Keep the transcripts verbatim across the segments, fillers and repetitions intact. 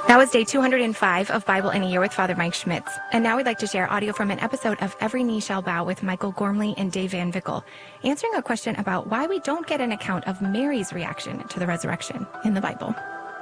That was day two hundred five of Bible in a Year with Father Mike Schmitz. And now we'd like to share audio from an episode of Every Knee Shall Bow with Michael Gormley and Dave Van Vickle, answering a question about why we don't get an account of Mary's reaction to the resurrection in the Bible.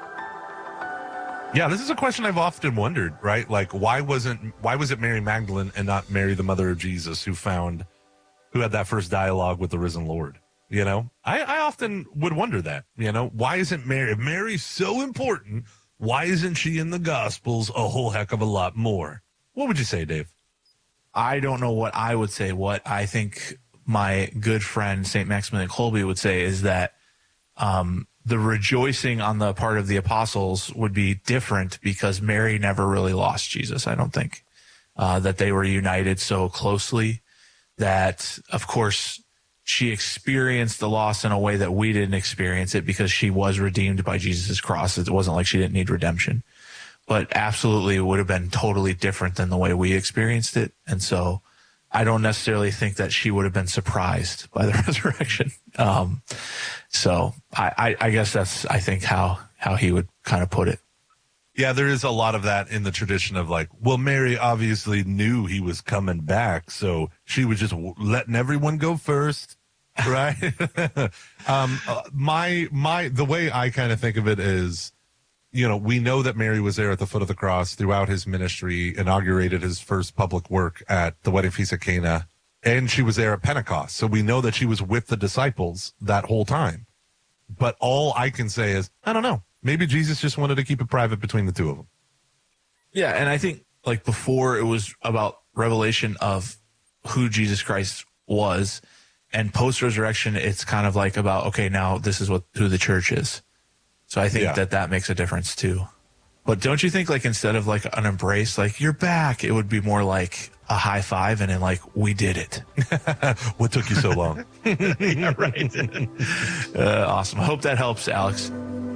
Yeah, this is a question I've often wondered, right? Like, why wasn't why was it Mary Magdalene and not Mary, the mother of Jesus, who found, who had that first dialogue with the risen Lord? You know, I, I often would wonder that, you know, why isn't Mary, if Mary's so important, why isn't she in the Gospels a whole heck of a lot more? What would you say, Dave? I don't know what I would say. What I think my good friend Saint Maximilian Kolbe would say is that um, the rejoicing on the part of the apostles would be different because Mary never really lost Jesus, I don't think. Uh, that they were united so closely that, of course, she experienced the loss in a way that we didn't experience it because she was redeemed by Jesus' cross. It wasn't like she didn't need redemption. But absolutely it would have been totally different than the way we experienced it. And so I don't necessarily think that she would have been surprised by the resurrection. Um, so I, I, I guess that's, I think, how, how he would kind of put it. Yeah, there is a lot of that in the tradition of like, well, Mary obviously knew he was coming back, so she was just letting everyone go first, right? um, uh, my my the way I kind of think of it is, you know, we know that Mary was there at the foot of the cross throughout his ministry, inaugurated his first public work at the wedding feast at Cana, and she was there at Pentecost. So we know that she was with the disciples that whole time. But all I can say is, I don't know. Maybe Jesus just wanted to keep it private between the two of them. Yeah, and I think like before it was about revelation of who Jesus Christ was, and post-resurrection it's kind of like about, okay, now this is what who the church is. So I think yeah. that that makes a difference too. But don't you think like instead of like an embrace, like you're back, it would be more like a high five and then like, we did it. What took you so long? Yeah, right. uh, awesome. I hope that helps, Alex.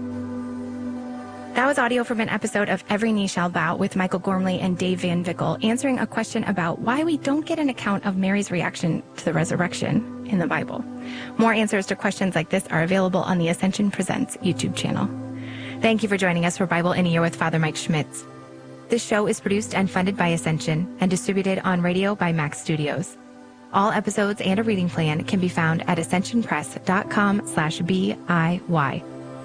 That was audio from an episode of Every Knee Shall Bow with Michael Gormley and Dave Van Vickle, answering a question about why we don't get an account of Mary's reaction to the resurrection in the Bible. More answers to questions like this are available on the Ascension Presents YouTube channel. Thank you for joining us for Bible in a Year with Father Mike Schmitz. This show is produced and funded by Ascension and distributed on radio by Max Studios. All episodes and a reading plan can be found at ascensionpress.com slash B-I-Y.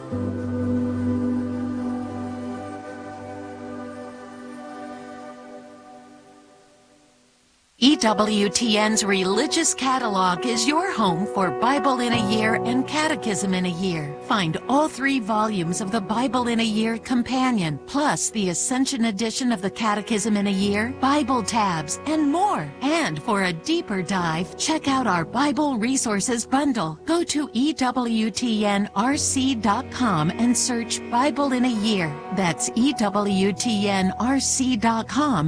E W T N's Religious Catalog is your home for Bible in a Year and Catechism in a Year. Find all three volumes of the Bible in a Year Companion, plus the Ascension edition of the Catechism in a Year, Bible tabs, and more. And for a deeper dive, check out our Bible Resources Bundle. Go to E W T N R C dot com and search Bible in a Year. That's E W T N R C dot com